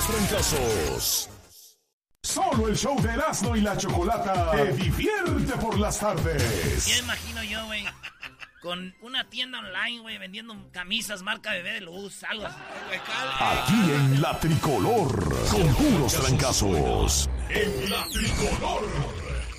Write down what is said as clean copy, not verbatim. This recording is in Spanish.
puros fracasos. Solo el show de Erasmo y la Chocolata te divierte por las tardes. Ya imagino yo, güey, con una tienda online, güey, vendiendo camisas marca Bebé de Luz, algo así. Aquí en La Tricolor, con puros fracasos. En La Tricolor.